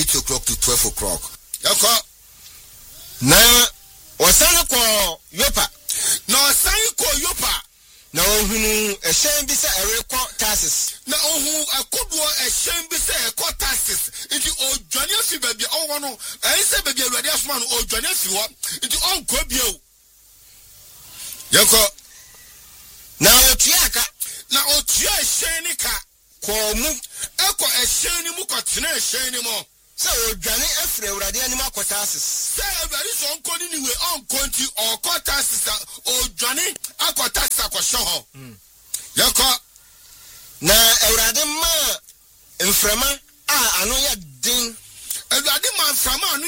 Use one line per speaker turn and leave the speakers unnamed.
8 o'clock to 12 o'clock.
Yako.
Na wasana ko yopa.
Na wasana ko yopa.
Na ohunu ehyen bi se ereko taxes.
Na ohu akodo ehyen bi se eko taxes. Nti odwane afi baabi owo no, se baabi awurade asoma no odwane afi ho. Nti onko bio. Yako.
Na otuaka.
Na otua ehyen ni ka.
Ko mu
eko ehyen ni mu ko tena ehyen ni mo.
Se odwane afre awurade ani makotasis
se awurade so onko ni niwe onko nti okotasis odwane akotasis akosho ho yako
na awurade ma mframa a ano ya